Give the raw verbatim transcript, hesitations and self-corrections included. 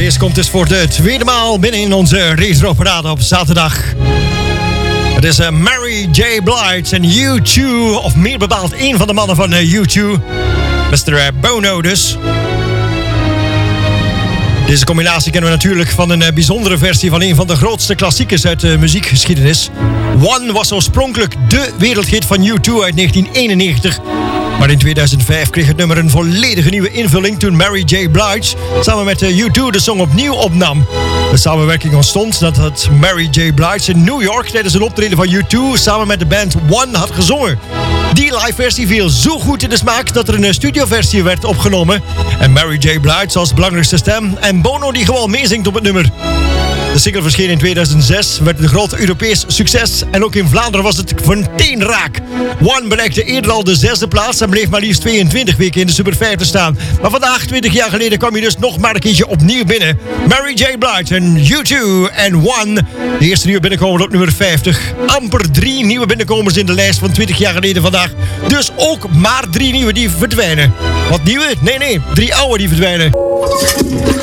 Deze komt dus voor de tweede maal binnen in onze retro-parade op zaterdag. Het is uh, Mary J. Blige en U twee, of meer bepaald één van de mannen van uh, U twee. mister Uh, Bono dus. Deze combinatie kennen we natuurlijk van een uh, bijzondere versie van een van de grootste klassiekers uit de muziekgeschiedenis. One was oorspronkelijk de wereldhit van U twee uit negentien eenennegentig. Maar in tweeduizend vijf kreeg het nummer een volledige nieuwe invulling toen Mary J. Blige samen met U twee de song opnieuw opnam. De samenwerking ontstond nadat Mary J. Blige in New York tijdens een optreden van U twee samen met de band One had gezongen. Die live versie viel zo goed in de smaak dat er een studioversie werd opgenomen. En Mary J. Blige als belangrijkste stem en Bono die gewoon meezingt op het nummer. De single verscheen in tweeduizend zes, werd een groot Europees succes en ook in Vlaanderen was het meteen raak. One bereikte eerder al de zesde plaats en bleef maar liefst tweeëntwintig weken in de Super vijftig staan. Maar vandaag, twintig jaar geleden, kwam hij dus nog maar een keertje opnieuw binnen. Mary J. Blige en U twee en One. De eerste nieuwe binnenkomer op nummer vijftig. Amper drie nieuwe binnenkomers in de lijst van twintig jaar geleden vandaag. Dus ook maar drie nieuwe die verdwijnen. Wat nieuwe? Nee, nee, drie oude die verdwijnen.